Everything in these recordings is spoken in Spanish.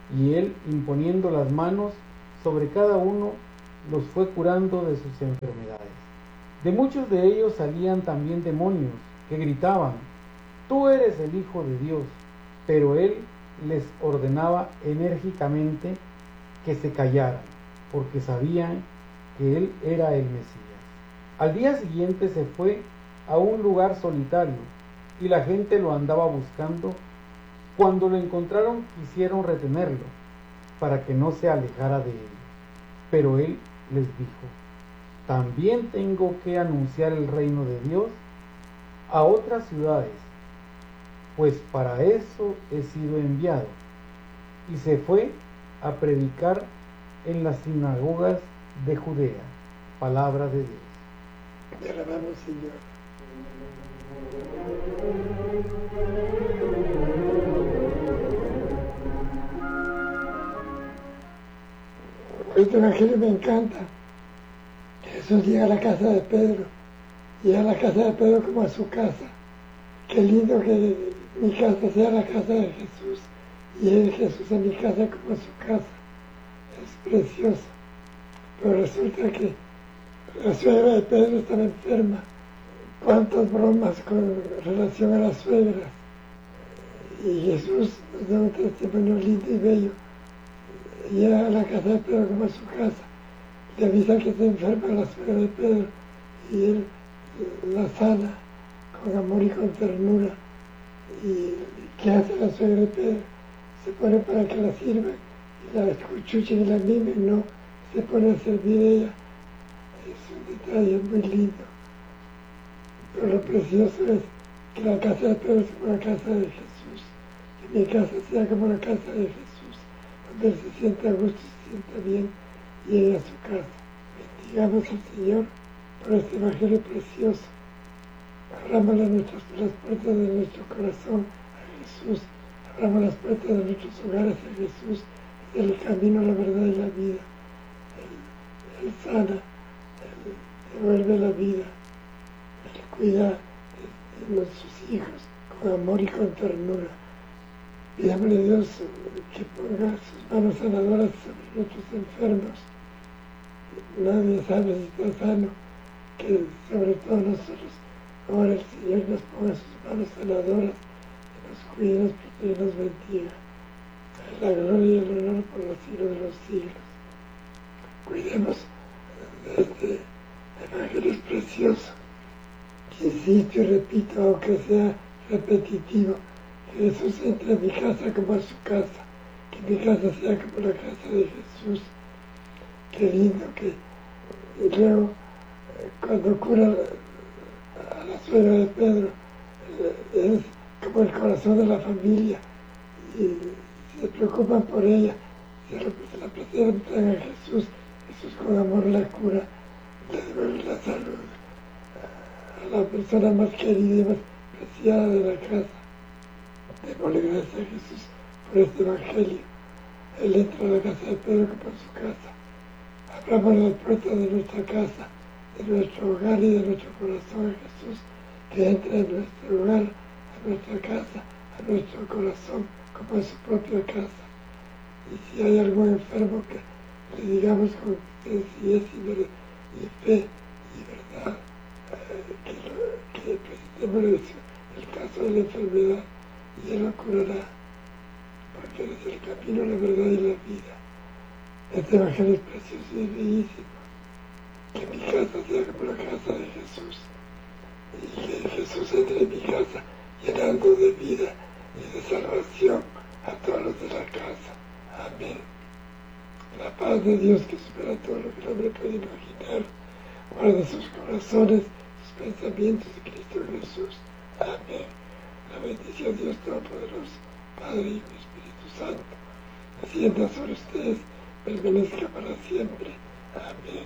y él, imponiendo las manos sobre cada uno, los fue curando de sus enfermedades. De muchos de ellos salían también demonios, que gritaban: «Tú eres el Hijo de Dios», pero él les ordenaba enérgicamente que se callaran, porque sabían que él era el Mesías. Al día siguiente se fue a un lugar solitario, y la gente lo andaba buscando. Cuando lo encontraron, quisieron retenerlo, para que no se alejara de él. Pero él les dijo: «También tengo que anunciar el reino de Dios a otras ciudades, pues para eso he sido enviado». Y se fue a predicar en las sinagogas de Judea. Palabra de Dios. Te alabamos, Señor. Este evangelio me encanta. Jesús llega a la casa de Pedro, llega a la casa de Pedro como a su casa. Qué lindo que mi casa sea la casa de Jesús, y él, Jesús, en mi casa como a su casa. Es precioso. Pero resulta que la suegra de Pedro estaba enferma. Cuántas bromas con relación a las suegras. Y Jesús nos da un testimonio lindo y bello. Llega a la casa de Pedro como a su casa. Le avisa que está enferma la suegra de Pedro, y él la sana con amor y con ternura. ¿Y qué hace la suegra de Pedro? Se pone para que la sirvan y la escuchuchen y la mimen, no, se pone a servir ella. Es un detalle muy lindo. Pero lo precioso es que la casa de Pedro sea como la casa de Jesús, que mi casa sea como la casa de Jesús, donde él se sienta a gusto, se sienta bien, y llegue a su casa. Bendigamos al Señor por este evangelio precioso. Abramos las puertas de nuestro corazón a Jesús, abramos las puertas de nuestros hogares a Jesús, es el camino, la verdad y la vida. Él sana, Él devuelve la vida, Él cuida de nuestros hijos con amor y con ternura. Pidámosle a Dios que ponga sus manos sanadoras sobre nuestros enfermos. Nadie sabe si está sano, que sobre todo nosotros, ahora el Señor nos ponga sus manos sanadoras, que nos cuide, nos protege y nos bendiga. A la gloria y el honor por los siglos de los siglos. Cuidemos de este evangelio precioso. Insisto y repito, aunque sea repetitivo, que Jesús entre a mi casa como a su casa, que mi casa sea como la casa de Jesús. Qué lindo que luego, cuando cura a la suegra de Pedro, es como el corazón de la familia, y se preocupan por ella, se la presentan a Jesús. Jesús con amor la cura, le devuelve la salud a la persona más querida y más preciada de la casa. Démosle gracias a Jesús por este evangelio. Él entra a la casa de Pedro como a su casa. Abramos las puertas de nuestra casa, de nuestro hogar y de nuestro corazón a Jesús, que entre en nuestro hogar, a nuestra casa, a nuestro corazón, como en su propia casa. Y si hay algún enfermo, que le digamos con sencillez y fe y verdad, que presentemos el caso de la enfermedad, y Él lo curará, porque Él es el camino, la verdad y la vida. Este evangelio es precioso y bellísimo. Que mi casa sea como la casa de Jesús, y que Jesús entre en mi casa llenando de vida y de salvación a todos los de la casa. Amén. La paz de Dios, que supera todo lo que el hombre puede imaginar, guarde sus corazones, sus pensamientos en Cristo Jesús. Amén. La bendición de Dios Todopoderoso, Padre, Hijo y Espíritu Santo, descienda sobre ustedes, permanezca para siempre. Amén.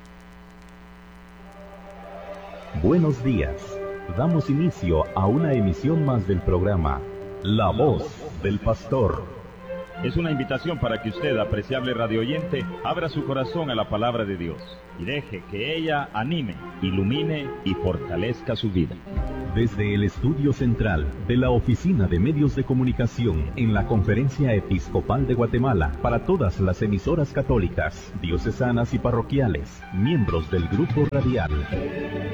Buenos días. Damos inicio a una emisión más del programa La Voz del Pastor. Es una invitación para que usted, apreciable radioyente, abra su corazón a la palabra de Dios y deje que ella anime, ilumine y fortalezca su vida. Desde el estudio central de la Oficina de Medios de Comunicación en la Conferencia Episcopal de Guatemala para todas las emisoras católicas, diocesanas y parroquiales, miembros del Grupo Radial.